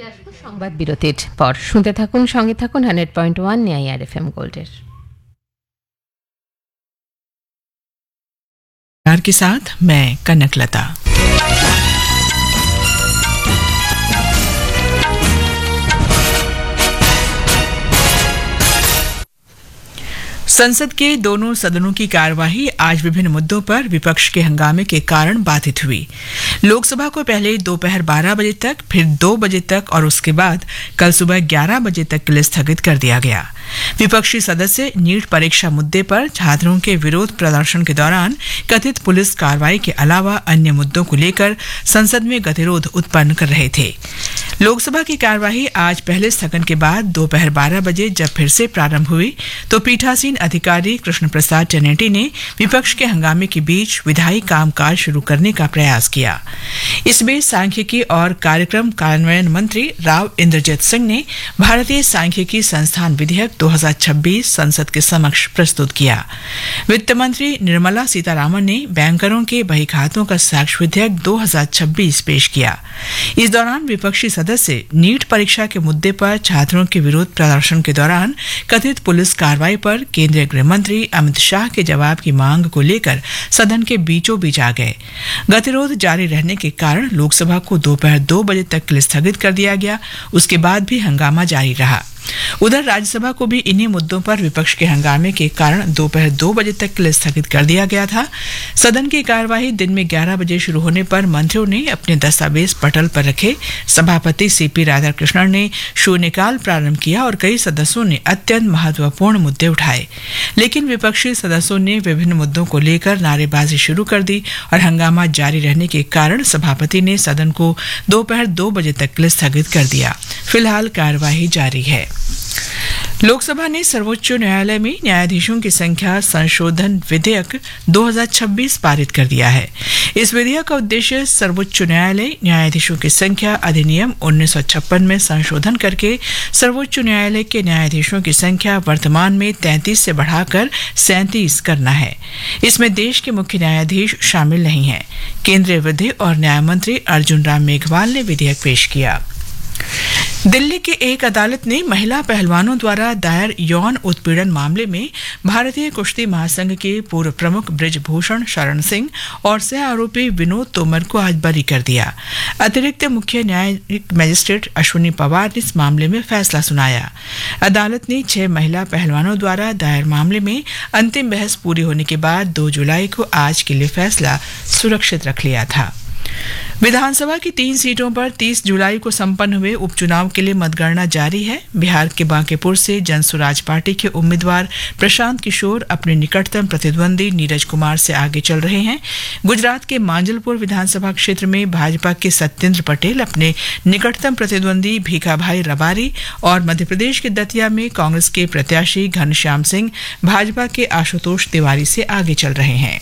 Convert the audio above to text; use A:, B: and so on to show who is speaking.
A: সংবাদ বিরতির পর শুনতে থাকুন, সঙ্গে থাকুন 100.1 ন্যায় FM গোল্ডের।
B: के साथ मैं कनकलता। संसद के दोनों सदनों की कार्यवाही आज विभिन्न मुद्दों पर विपक्ष के हंगामे के कारण बाधित हुई। लोकसभा को पहले दोपहर 12 बजे तक, फिर 2 बजे तक और उसके बाद कल सुबह 11 बजे तक के लिए स्थगित कर दिया गया। विपक्षी सदस्य नीट परीक्षा मुद्दे पर छात्रों के विरोध प्रदर्शन के दौरान कथित पुलिस कार्रवाई के अलावा अन्य मुद्दों को लेकर संसद में गतिरोध उत्पन्न कर रहे थे। लोकसभा की कार्यवाही आज पहले स्थगन के बाद दोपहर 12 बजे जब फिर से प्रारंभ हुई तो पीठासीन अधिकारी कृष्ण प्रसाद चनेटी ने विपक्ष के हंगामे के बीच विधायी कामकाज शुरू करने का प्रयास किया। इस बीच सांख्यिकी और कार्यक्रम कार्यान्वयन मंत्री राव इंद्रजीत सिंह ने भारतीय सांख्यिकी संस्थान विधेयक 2026 संसद के समक्ष प्रस्तुत किया। वित्त मंत्री निर्मला सीतारामन ने बैंकरों के बहीखातों का साक्ष्य विधेयक 2026 पेश किया। इस दौरान विपक्षी सदस्य नीट परीक्षा के मुद्दे पर छात्रों के विरोध प्रदर्शन के दौरान कथित पुलिस कार्रवाई पर केंद्रीय गृह मंत्री अमित शाह के जवाब की मांग को लेकर सदन के बीचों बीच आ गए। गतिरोध जारी रहने के कारण लोकसभा को दोपहर 2 बजे तक के लिए स्थगित कर दिया गया। उसके बाद भी हंगामा जारी रहा। उधर राज्यसभा को भी इन्हीं मुद्दों पर विपक्ष के हंगामे के कारण दोपहर 2 बजे तक के लिए स्थगित कर दिया गया था। सदन की कार्यवाही दिन में 11 बजे शुरू होने पर मंत्रियों ने अपने दस्तावेज पटल पर रखे। सभापति सीपी राधाकृष्णन ने शून्यकाल प्रारंभ किया और कई सदस्यों ने अत्यंत महत्वपूर्ण मुद्दे उठाए, लेकिन विपक्षी सदस्यों ने विभिन्न मुद्दों को लेकर नारेबाजी शुरू कर दी और हंगामा जारी रहने के कारण सभापति ने सदन को दोपहर 2 बजे तक के लिए स्थगित कर दिया। फिलहाल कार्यवाही जारी है। लोकसभा ने सर्वोच्च न्यायालय में न्यायाधीशों की संख्या संशोधन विधेयक 2026 पारित कर दिया है। इस विधेयक का उद्देश्य सर्वोच्च न्यायालय न्यायाधीशों की संख्या अधिनियम 1956 में संशोधन करके सर्वोच्च न्यायालय के न्यायाधीशों की संख्या वर्तमान में 33 से बढ़ाकर 37 करना है। इसमें देश के मुख्य न्यायाधीश शामिल नहीं हैं। केंद्रीय विधि और न्याय मंत्री अर्जुन राम मेघवाल ने विधेयक पेश किया। दिल्ली की एक अदालत ने महिला पहलवानों द्वारा दायर यौन उत्पीड़न मामले में भारतीय कुश्ती महासंघ के पूर्व प्रमुख बृजभूषण शरण सिंह और सह आरोपी विनोद तोमर को आज बरी कर दिया। अतिरिक्त मुख्य न्यायिक मजिस्ट्रेट अश्विनी पवार ने इस मामले में फैसला सुनाया। अदालत ने 6 महिला पहलवानों द्वारा दायर मामले में अंतिम बहस पूरी होने के बाद 2 जुलाई को आज के लिए फैसला सुरक्षित रख लिया था। विधानसभा की 3 सीटों पर 30 जुलाई को संपन्न हुए उपचुनाव के लिए मतगणना जारी है। बिहार के बांकीपुर से जनसुराज पार्टी के उम्मीदवार प्रशांत किशोर अपने निकटतम प्रतिद्वंदी नीरज कुमार से आगे चल रहे हैं। गुजरात के मांजलपुर विधानसभा क्षेत्र में भाजपा के सत्येंद्र पटेल अपने निकटतम प्रतिद्वंदी भीखाभाई रबारी और मध्य प्रदेश के दतिया में कांग्रेस के प्रत्याशी घनश्याम सिंह भाजपा के आशुतोष तिवारी से आगे चल रहे हैं।